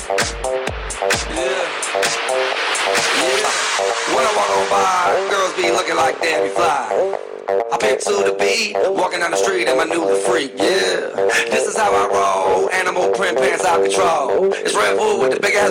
When I walk on by, girls be looking like Debbie Fly. I pick to the beat, walking down the street in my new freak, yeah. This is how I roll, animal print pants out control. It's Red Bull with the big ass